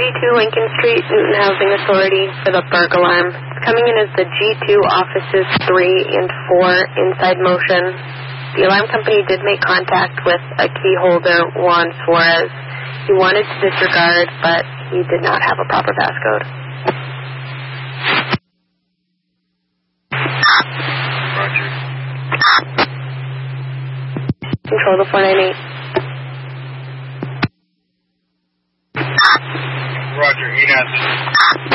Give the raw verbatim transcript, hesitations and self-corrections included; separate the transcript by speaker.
Speaker 1: twenty-two Lincoln Street, Newton Housing Authority for the burg alarm. It's coming in as the G two offices three and four inside motion. The alarm company did make contact with a key holder, Juan Suarez. He wanted to disregard, but he did not have a proper passcode.
Speaker 2: Roger.
Speaker 1: Control the four nine eight.
Speaker 2: Roger, eight answers.